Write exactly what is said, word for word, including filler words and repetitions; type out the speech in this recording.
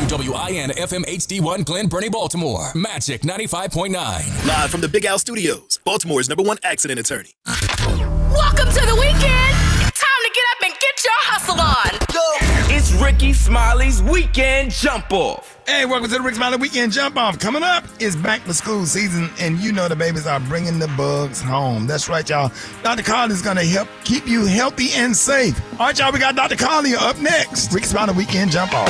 W I N F M H D one Glen Burnie, Baltimore. Magic ninety-five point nine. Live from the Big Al Studios, Baltimore's number one accident attorney. Welcome to the weekend. It's time to get up and get your hustle on. Go. It's Ricky Smiley's Weekend Jump Off. Hey, welcome to the Rick Smiley Weekend Jump Off. Coming up is back to school season, and you know the babies are bringing the bugs home. That's right, y'all. Doctor Carly is going to help keep you healthy and safe. All right, y'all, we got Doctor Carly up next. Rick Smiley Weekend Jump Off.